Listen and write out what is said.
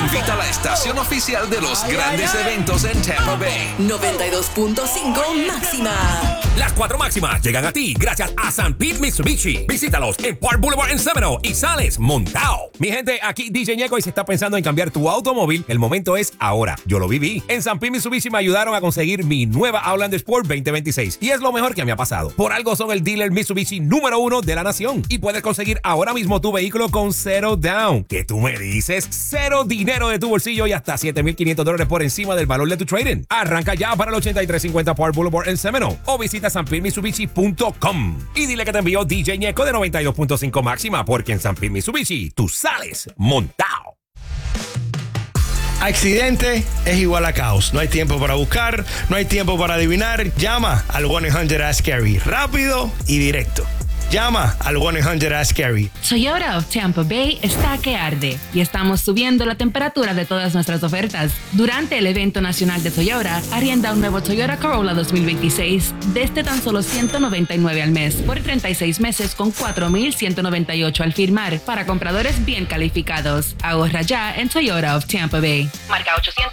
invita a la estación oficial de los grandes eventos en Tampa Bay. 92.5 máxima. Las 4 máximas llegan a ti gracias a St. Pete Mitsubishi. Visítalos en Park Boulevard en Seminole y sales montado. Mi gente, aquí DJ Ñeco, y si estás pensando en cambiar tu automóvil, el momento es ahora. Yo lo viví. En St. Pete Mitsubishi me ayudaron a conseguir mi nueva Outlander Sport 2026 y es lo mejor que me ha pasado. Por algo son el dealer Mitsubishi número 1 de la nación y puedes conseguir ahora mismo tu vehículo con cero down. ¿Qué tú me dices? Cero dinero de tu bolsillo y hasta $7,500 por encima del valor de tu trading. Arranca ya para el 8350 Park Boulevard en Seminole o visita sanpitmitsubishi.com y dile que te envió DJ Ñeco de 92.5 máxima, porque en St. Pete Mitsubishi tú sales montado. Accidente es igual a caos. No hay tiempo para buscar, no hay tiempo para adivinar. Llama al 1-800-ASK-CARRY. Rápido y directo. Llama al 1-800-ASK-CARRY. Toyota of Tampa Bay está que arde y estamos subiendo la temperatura de todas nuestras ofertas. Durante el evento nacional de Toyota, arrienda un nuevo Toyota Corolla 2026 desde tan solo $199 al mes por 36 meses con $4,198 al firmar para compradores bien calificados. Ahorra ya en Toyota of Tampa Bay. Marca 800.